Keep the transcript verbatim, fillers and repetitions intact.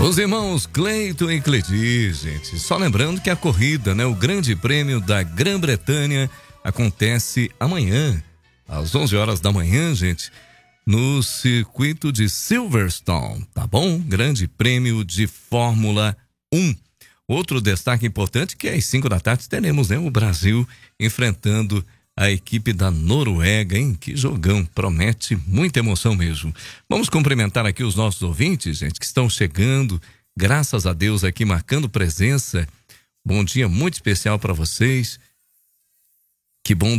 Os irmãos Cleiton e Cledi, gente. Só lembrando que a corrida, né, o Grande Prêmio da Grã-Bretanha acontece amanhã, às onze horas da manhã, gente, no circuito de Silverstone, tá bom? Grande Prêmio de Fórmula um. Outro destaque importante que às cinco da tarde teremos, né, o Brasil enfrentando a equipe da Noruega, hein? Que jogão, promete muita emoção mesmo. Vamos cumprimentar aqui os nossos ouvintes, gente, que estão chegando, graças a Deus, aqui marcando presença. Bom dia muito especial para vocês. Que bom